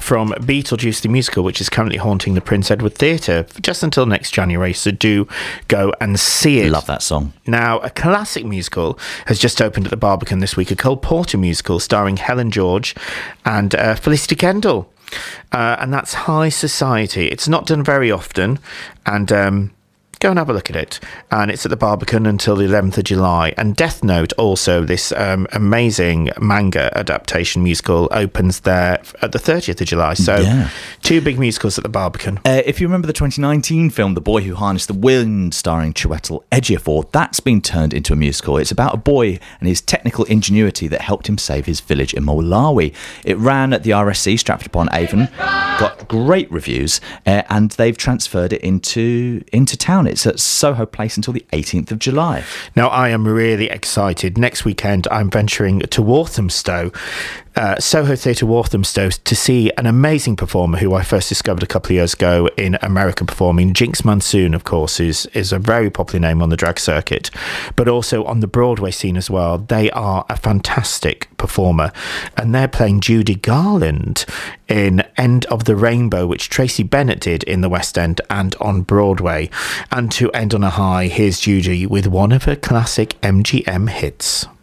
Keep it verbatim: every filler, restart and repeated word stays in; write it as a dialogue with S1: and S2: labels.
S1: from Beetlejuice the Musical, which is currently haunting the Prince Edward Theatre just until next January, so do go and see it.
S2: Love that song.
S1: Now, a classic musical has just opened at the Barbican this week, a Cole Porter musical starring Helen George and uh, Felicity Kendall. Uh, and that's High Society. It's not done very often, and um, go and have a look at it. And it's at the Barbican until the eleventh of July. And Death Note, also, this um, amazing manga adaptation musical, opens there at the thirtieth of July. So
S2: yeah.
S1: two big musicals at the Barbican.
S2: Uh, if you remember the twenty nineteen film The Boy Who Harnessed the Wind, starring Chiwetel Ejiofor, that's been turned into a musical. It's about a boy and his technical ingenuity that helped him save his village in Malawi. It ran at the R S C, Stratford-upon-Avon, got great reviews, uh, and they've transferred it into, into town. It's at Soho Place until the eighteenth of July.
S1: Now, I am really excited. Next weekend, I'm venturing to Walthamstow, uh, Soho Theatre Walthamstow, to see an amazing performer who I first discovered a couple of years ago in America performing. Jinx Monsoon, of course, is, is a very popular name on the drag circuit, but also on the Broadway scene as well. They are a fantastic performer, and they're playing Judy Garland in End of the Rainbow, which Tracy Bennett did in the West End and on Broadway. And to end on a high, here's Judy with one of her classic M G M hits.